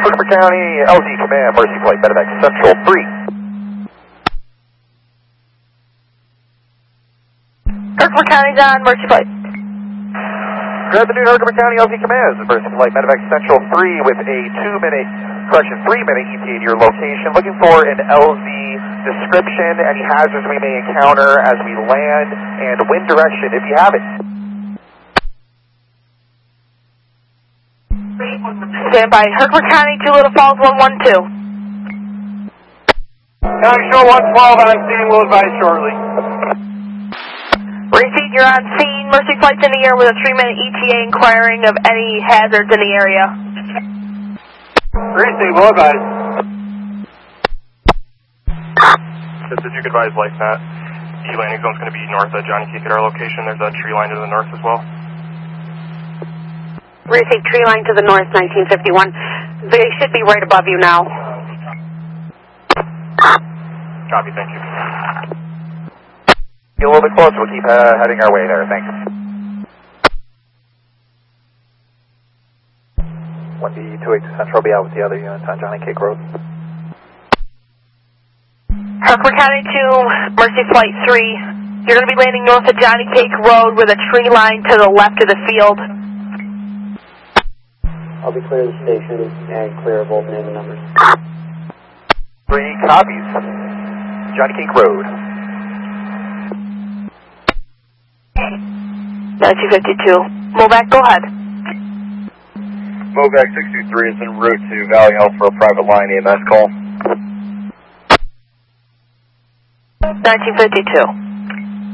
Herkimer County, LZ Command, Mercy Flight, Medevac Central 3. Herkimer County's on Mercy Flight. Good afternoon, Herkimer County, LZ Command. This is Mercy Flight, Medevac Central 3 with a 3-minute ETA to your location. Looking for an LZ description, any hazards we may encounter as we land, and wind direction if you have it. Stand by. Herkimer County, 2 Little Falls, 112. County Show 112 on scene, will advise shortly. Receipt, you're on scene. Mercy Flight's in the air with a 3-minute ETA inquiring of any hazards in the area. Receipt, will advise. Just as you could advise like that, the landing zone's going to be north of Johnny Cake at our location. There's a tree line to the north as well. Receipt, tree line to the north, 1951. They should be right above you now. Copy, thank you. Get a little bit closer, we'll keep heading our way there, thanks. 1B282 Central, be out with the other units on Johnny Cake Road. Herkimer County 2, Mercy Flight 3. You're going to be landing north of Johnny Cake Road with a tree line to the left of the field. I'll be clear of the station and clear of both name and numbers. 3 copies. Johnny Cake Road. 1952. Movac, go ahead. Movac 623 is en route to Valley Health for a private line EMS call. 1952.